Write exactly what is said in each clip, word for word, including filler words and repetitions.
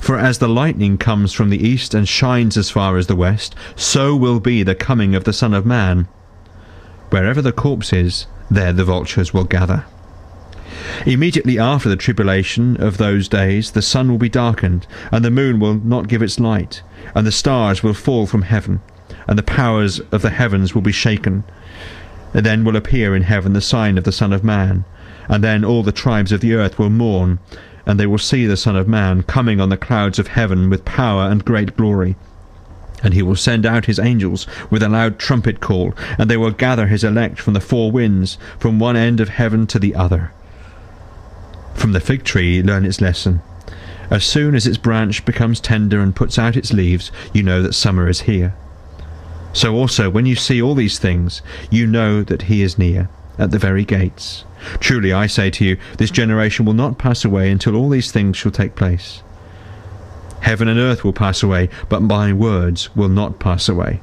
For as the lightning comes from the east and shines as far as the west, so will be the coming of the Son of Man. Wherever the corpse is, there the vultures will gather. Immediately after the tribulation of those days, the sun will be darkened, and the moon will not give its light, and the stars will fall from heaven, and the powers of the heavens will be shaken. And then will appear in heaven the sign of the Son of Man, and then all the tribes of the earth will mourn, and they will see the Son of Man coming on the clouds of heaven with power and great glory. And he will send out his angels with a loud trumpet call, and they will gather his elect from the four winds, from one end of heaven to the other. From the fig tree learn its lesson. As soon as its branch becomes tender and puts out its leaves, you know that summer is here. So also, when you see all these things, you know that he is near, at the very gates. Truly I say to you, this generation will not pass away until all these things shall take place. Heaven and earth will pass away, but my words will not pass away.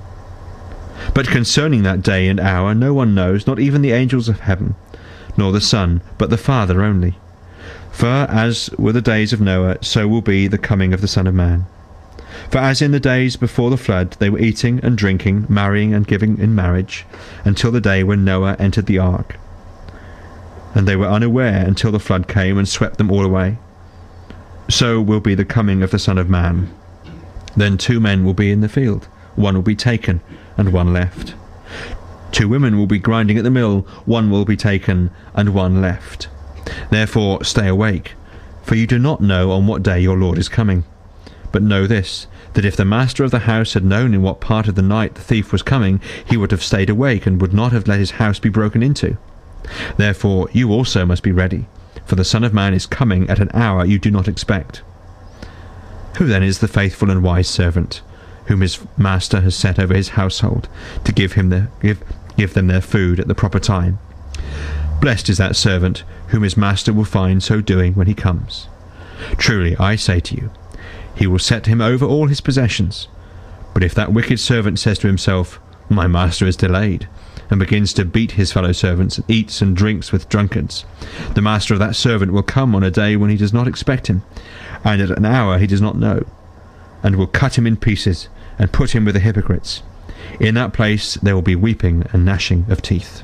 But concerning that day and hour no one knows, not even the angels of heaven, nor the Son, but the Father only. For as were the days of Noah, so will be the coming of the Son of Man. For as in the days before the flood they were eating and drinking, marrying and giving in marriage, until the day when Noah entered the ark. And they were unaware until the flood came and swept them all away. So will be the coming of the Son of Man. Then two men will be in the field, one will be taken, and one left. Two women will be grinding at the mill, one will be taken, and one left. Therefore stay awake, for you do not know on what day your Lord is coming. But know this, that if the master of the house had known in what part of the night the thief was coming, he would have stayed awake, and would not have let his house be broken into. Therefore you also must be ready, for the Son of Man is coming at an hour you do not expect. Who then is the faithful and wise servant, whom his master has set over his household, to give him the, give, give them their food at the proper time? Blessed is that servant, whom his master will find so doing when he comes. Truly I say to you, he will set him over all his possessions. But if that wicked servant says to himself, my master is delayed, and begins to beat his fellow servants, and eats and drinks with drunkards, the master of that servant will come on a day when he does not expect him, and at an hour he does not know, and will cut him in pieces, and put him with the hypocrites. In that place there will be weeping and gnashing of teeth.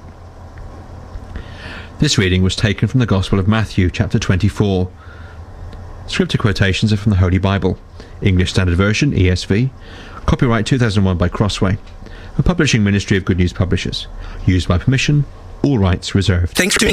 This reading was taken from the Gospel of Matthew, chapter twenty-four. Scripture quotations are from the Holy Bible, English Standard Version, E S V, copyright two thousand one by Crossway, a publishing ministry of Good News Publishers. Used by permission, all rights reserved. Thanks for doing